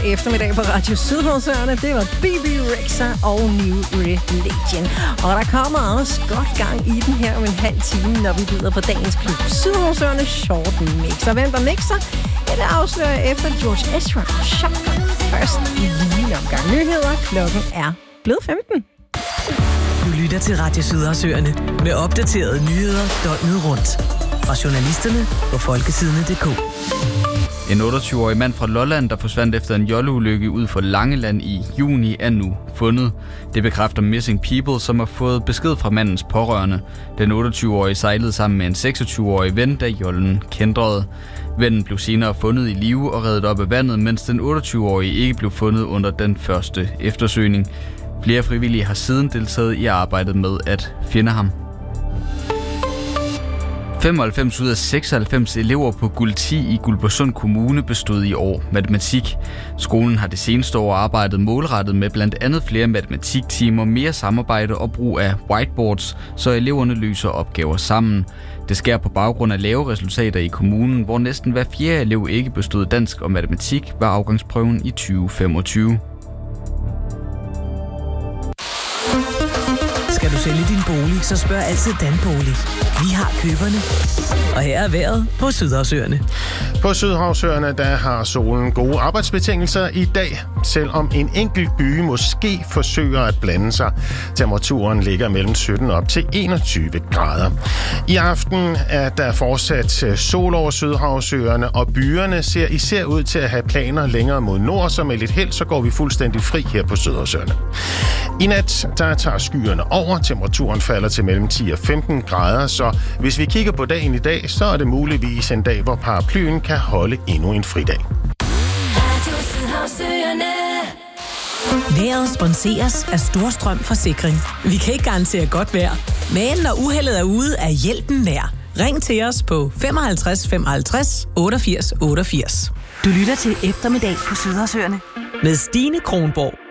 eftermiddag på Radio Sydhavsøerne. Det var Bebe Rexha og New Religion. Og der kommer også godt gang i den her om en halv time, når vi byder på dagens klub Sydhavsøerne Short Mix. Og hvem der mixer, det afslører efter George Ezra og Shotgun. Først i lige omgang nyheder. Klokken er blevet 15. Du lytter til Radio Sydhavsøerne med opdaterede nyheder døgnet rundt. Fra journalisterne på folkesidene.dk. En 28-årig mand fra Lolland, der forsvandt efter en jolleulykke ud for Langeland i juni, er nu fundet. Det bekræfter Missing People, som har fået besked fra mandens pårørende. Den 28-årige sejlede sammen med en 26-årig ven, da jollen kændrede. Vennen blev senere fundet i live og reddet op af vandet, mens den 28-årige ikke blev fundet under den første eftersøgning. Flere frivillige har siden deltaget i arbejdet med at finde ham. 95 ud af 96 elever på Guld 10 i Guldborgsund Kommune bestod i år matematik. Skolen har det seneste år arbejdet målrettet med blandt andet flere matematiktimer, mere samarbejde og brug af whiteboards, så eleverne løser opgaver sammen. Det sker på baggrund af lave resultater i kommunen, hvor næsten hver fjerde elev ikke bestod dansk og matematik ved afgangsprøven i 2025. Skal du sælge din bolig, så spørg altid Danbolig. Vi har køberne. Og her er vejret på Sydhavsøerne. På Sydhavsøerne, der har solen gode arbejdsbetingelser i dag, selvom en enkelt by måske forsøger at blande sig. Temperaturen ligger mellem 17 op til 21 grader. I aften er der fortsat sol over Sydhavsøerne, og byerne ser især ud til at have planer længere mod nord, så med lidt held, så går vi fuldstændig fri her på Sydhavsøerne. I nat, der tager skyerne over. Temperaturen falder til mellem 10 og 15 grader, så hvis vi kigger på dagen i dag, så er det muligvis en dag, hvor paraplyen kan holde endnu en fridag. Vejret sponseres af Storstrøm Forsikring. Vi kan ikke garantere godt vejr, men når uheldet er ude, er hjælpen nær. Ring til os på 55 55 88 88. Du lytter til eftermiddag på Sydhavsøerne Med Stine Kronborg